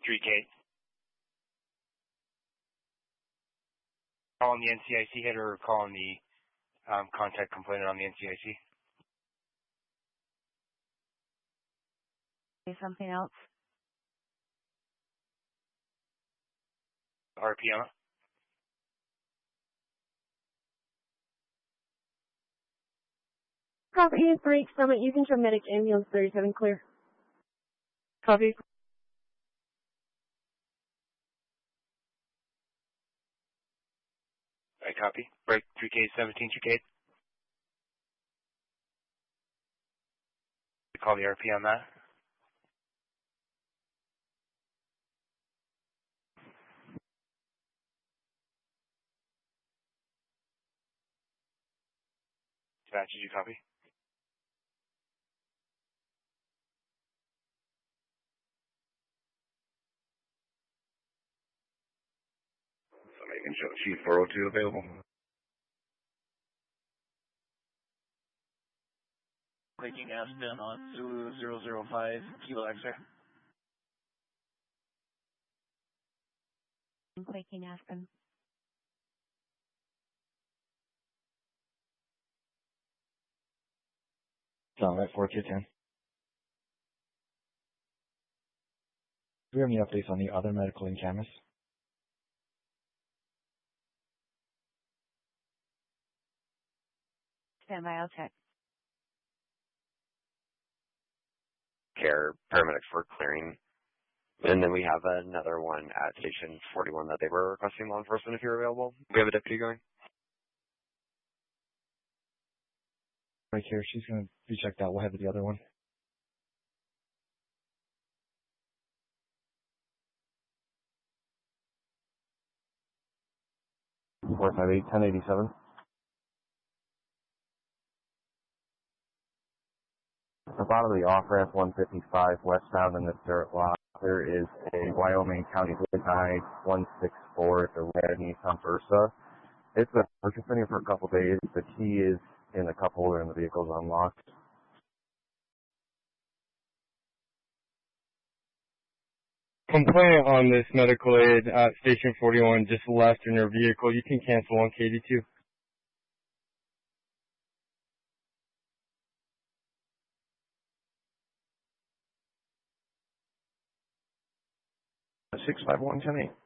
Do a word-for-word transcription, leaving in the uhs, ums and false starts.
three K. Calling the N C I C head or calling the um, contact complainant on the N C I C? Say something else. R P M? Property is break Summit. You can show medic ambulance thirty-seven clear. Copy. I copy. Break three K seventeen three K. Call the R P on that. Dispatch, did you copy? Somebody can show Chief four oh two available. Taking Aspen on Zulu zero zero five, Kilo X-ray. Quaking Aspen. Summit four two ten. Do we have any updates on the other medical in Camas? Stand by, I'll check. Care paramedics for clearing. And then we have another one at station forty-one that they were requesting law enforcement if you're available. We have a deputy going. Right here, she's going to be checked out. We'll have the other one. four five eight, ten eighty-seven. At the bottom of the off-ramp, one fifty-five westbound in the dirt lot, there is a Wyoming County Midnight one sixty-four. It's a red Nissan Versa. It's been working for a couple days. The key is in the cup holder and the vehicle's unlocked. Complaint on this medical aid at station forty-one just left in your vehicle. You can cancel on K D two. six five one ten eight.